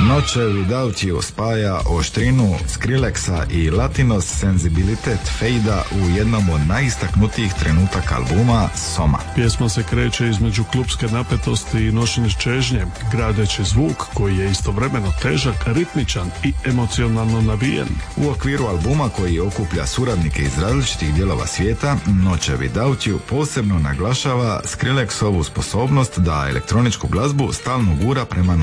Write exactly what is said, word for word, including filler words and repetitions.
Noće Without You spaja oštrinu Skrillexa i latinos senzibilitet Fejda u jednom od najistaknutijih trenutaka albuma Soma. Pjesma se kreće između klupske napetosti i nošene čežnje, gradeći zvuk koji je istovremeno težak, ritmičan i emocionalno nabijen. U okviru albuma koji okuplja suradnike iz različitih dijelova svijeta, Noće Without You posebno naglašava Skrillexovu sposobnost da elektroničku glazbu stalno gura prema